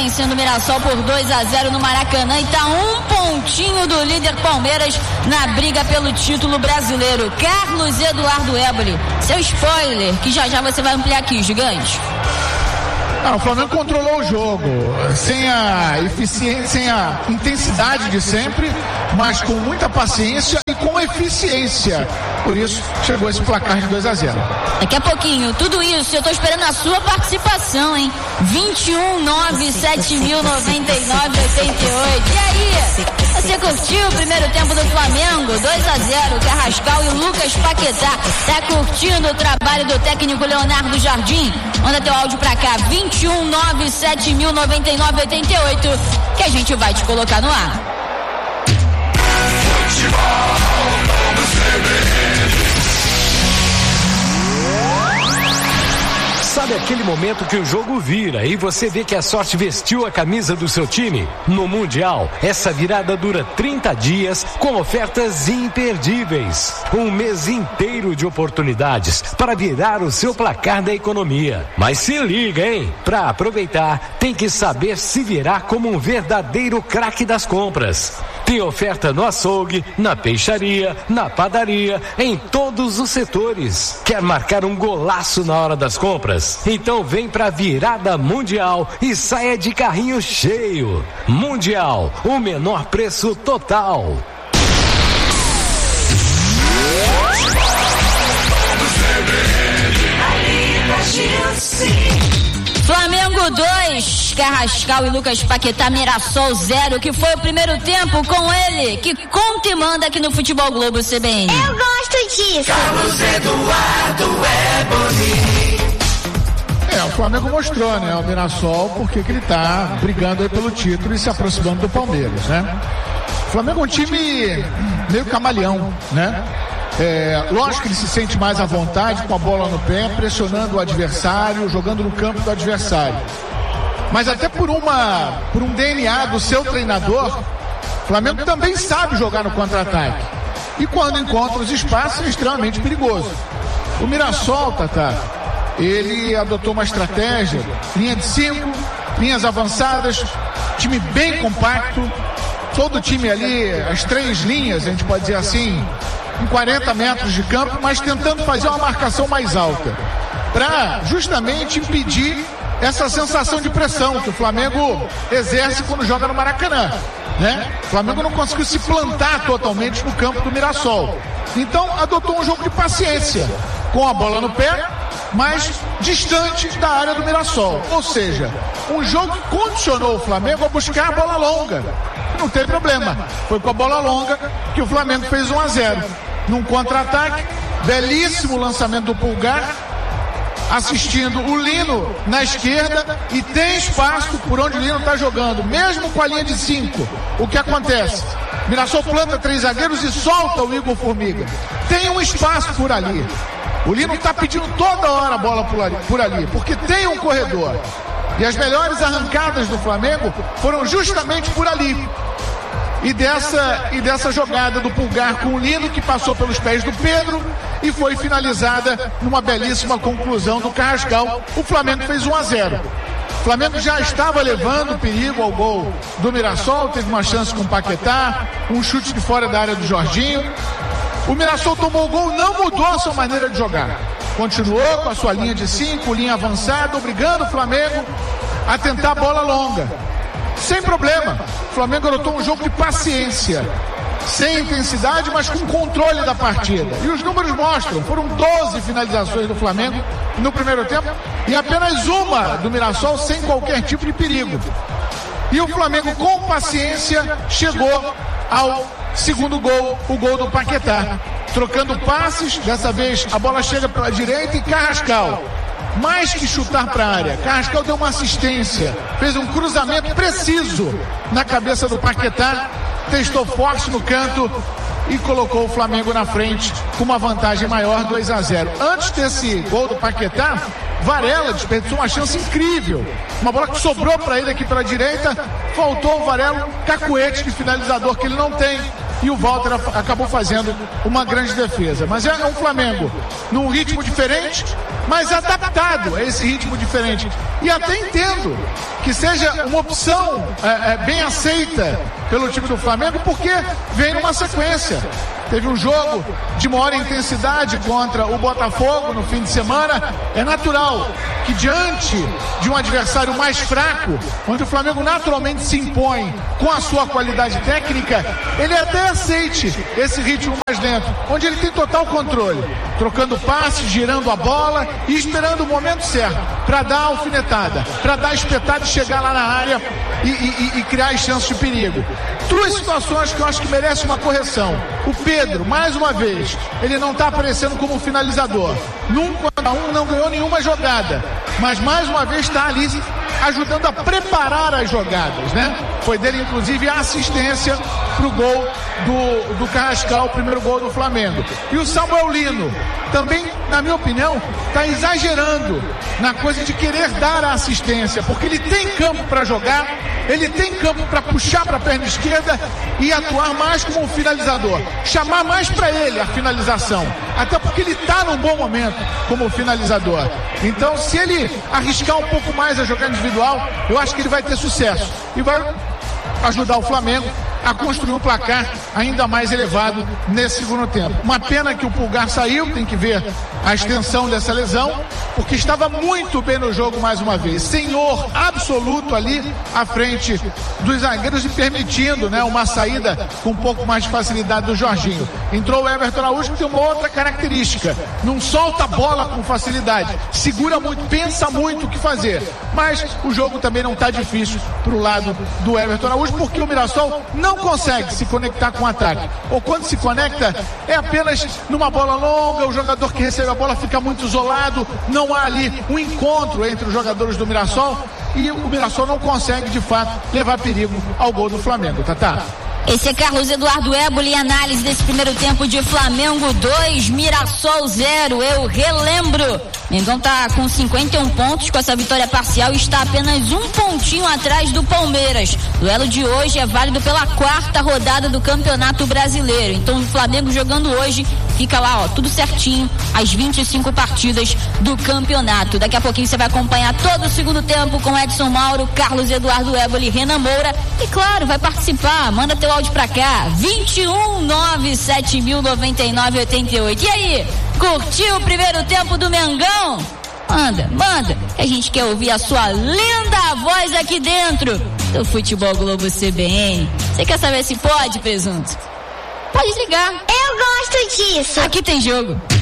vencendo o Mirassol por 2-0 no Maracanã e tá um pontinho do líder Palmeiras na briga pelo título brasileiro. Carlos Eduardo Éboli, seu spoiler, que já você vai ampliar aqui, gigante. O Flamengo controlou o jogo, sem a eficiência, sem a intensidade de sempre, mas com muita paciência e com eficiência. Por isso, chegou esse placar de 2-0. Daqui a pouquinho, tudo isso, eu tô esperando a sua participação, hein? 21-9-7099-88. E aí, você curtiu o primeiro tempo do Flamengo? 2-0, Carrascal e Lucas Paquetá. Tá curtindo o trabalho do técnico Leonardo Jardim? Manda teu áudio pra cá, 21-9-7099-88, que a gente vai te colocar no ar. Sabe aquele momento que o jogo vira e você vê que a sorte vestiu a camisa do seu time? No Mundial, essa virada dura 30 dias com ofertas imperdíveis. Um mês inteiro de oportunidades para virar o seu placar da economia. Mas se liga, hein? Para aproveitar, tem que saber se virar como um verdadeiro craque das compras. Tem oferta no açougue, na peixaria, na padaria, em todos os setores. Quer marcar um golaço na hora das compras? Então vem pra virada mundial e saia de carrinho cheio. Mundial, o menor preço total. Flamengo 2, Carrascal e Lucas Paquetá, Mirassol 0, que foi o primeiro tempo com ele, que conta e manda aqui no Futebol Globo CBN. Eu gosto disso. Carlos Eduardo Éboli. O Flamengo mostrou, né, o Mirassol, porque que ele tá brigando aí pelo título e se aproximando do Palmeiras, né? O Flamengo é um time meio camaleão, né? Lógico que ele se sente mais à vontade com a bola no pé, pressionando o adversário, jogando no campo do adversário. Mas até por um DNA do seu treinador, o Flamengo também sabe jogar no contra-ataque. E quando encontra os espaços é extremamente perigoso. O Mirassol, Tata, ele adotou uma estratégia, linha de 5, linhas avançadas, time bem compacto, todo o time ali, as 3 linhas, a gente pode dizer assim, em 40 metros de campo, mas tentando fazer uma marcação mais alta, para justamente impedir essa sensação de pressão que o Flamengo exerce quando joga no Maracanã, né? O Flamengo não conseguiu se plantar totalmente no campo do Mirassol, então adotou um jogo de paciência, com a bola no pé, mas distante da área do Mirassol. Ou seja, um jogo que condicionou o Flamengo a buscar a bola longa. Não tem problema. Foi com a bola longa que o Flamengo fez 1-0. Num contra-ataque, belíssimo lançamento do Pulgar, assistindo o Lino na esquerda, e tem espaço por onde o Lino está jogando, mesmo com a linha de 5. O que acontece? Mirassol planta 3 zagueiros e solta o Igor Formiga. Tem um espaço por ali. O Lino está pedindo toda hora a bola por ali, porque tem um corredor. E as melhores arrancadas do Flamengo foram justamente por ali. E dessa jogada do Pulgar com o Lino, que passou pelos pés do Pedro e foi finalizada numa belíssima conclusão do Carrascal. O Flamengo fez 1-0. O Flamengo já estava levando perigo ao gol do Mirassol, teve uma chance com o Paquetá, um chute de fora da área do Jorginho. O Mirassol tomou o gol, não mudou a sua maneira de jogar. Continuou com a sua linha de 5, linha avançada, obrigando o Flamengo a tentar a bola longa. Sem problema. O Flamengo adotou um jogo de paciência. Sem intensidade, mas com controle da partida. E os números mostram, foram 12 finalizações do Flamengo no primeiro tempo e apenas uma do Mirassol sem qualquer tipo de perigo. E o Flamengo, com paciência, chegou ao segundo gol, o gol do Paquetá. Trocando passes, dessa vez a bola chega pela direita e Carrascal, mais que chutar para a área, Carrascal deu uma assistência, fez um cruzamento preciso na cabeça do Paquetá, testou forte no canto e colocou o Flamengo na frente com uma vantagem maior, 2-0. Antes desse gol do Paquetá, Varela desperdiçou uma chance incrível, uma bola que sobrou para ele aqui pela direita, faltou o Varela, cacuete de finalizador que ele não tem, e o Walter acabou fazendo uma grande defesa. Mas é um Flamengo num ritmo diferente, mas adaptado a esse ritmo diferente. E até entendo que seja uma opção bem aceita pelo time do Flamengo, porque vem numa sequência. Teve um jogo de maior intensidade contra o Botafogo no fim de semana. É natural que diante de um adversário mais fraco, onde o Flamengo naturalmente se impõe com a sua qualidade técnica, ele até aceite esse ritmo mais lento, onde ele tem total controle, trocando passes, girando a bola e esperando o momento certo para dar a alfinetada, para dar a espetada e chegar lá na área e criar as chances de perigo. Duas situações que eu acho que merecem uma correção. O Pedro, mais uma vez, ele não está aparecendo como finalizador. Num contra um não ganhou nenhuma jogada, mas mais uma vez está ali ajudando a preparar as jogadas, né? Foi dele, inclusive, a assistência pro gol do Carrascal, o primeiro gol do Flamengo. E o Samuel Lino também, na minha opinião, está exagerando na coisa de querer dar a assistência, porque ele tem campo para jogar, ele tem campo para puxar para a perna esquerda e atuar mais como um finalizador, chamar mais para ele a finalização, até porque ele está num bom momento como finalizador. Então, se ele arriscar um pouco mais a jogar individual, eu acho que ele vai ter sucesso e vai ajudar o Flamengo a construir um placar ainda mais elevado nesse segundo tempo. Uma pena que o Pulgar saiu, tem que ver a extensão dessa lesão, porque estava muito bem no jogo mais uma vez. Senhor absoluto ali à frente dos zagueiros e permitindo, né, uma saída com um pouco mais de facilidade do Jorginho. Entrou o Everton Araújo, que tem uma outra característica: não solta a bola com facilidade, segura muito, pensa muito o que fazer. Mas o jogo também não está difícil para o lado do Everton Araújo, porque o Mirassol não consegue se conectar com o ataque, ou quando se conecta é apenas numa bola longa, o jogador que recebe a bola fica muito isolado, não há ali um encontro entre os jogadores do Mirassol e o Mirassol não consegue de fato levar perigo ao gol do Flamengo. Tatá. Esse é Carlos Eduardo Éboli, análise desse primeiro tempo de Flamengo 2, Mirassol 0. Eu relembro, Mengão tá com 51 pontos com essa vitória parcial e está apenas um pontinho atrás do Palmeiras. O duelo de hoje é válido pela 4ª rodada do Campeonato Brasileiro. Então o Flamengo jogando hoje fica lá, ó, tudo certinho, as 25 partidas do campeonato. Daqui a pouquinho você vai acompanhar todo o segundo tempo com Edson Mauro, Carlos Eduardo Éboli, Renan Moura e claro, vai participar, manda teu áudio pra cá, 21-97099-88. E aí, curtiu o primeiro tempo do Mengão? Manda, que a gente quer ouvir a sua linda voz aqui dentro do Futebol Globo CBN. Você quer saber se pode, presunto? Pode ligar. Eu gosto disso. Aqui tem jogo.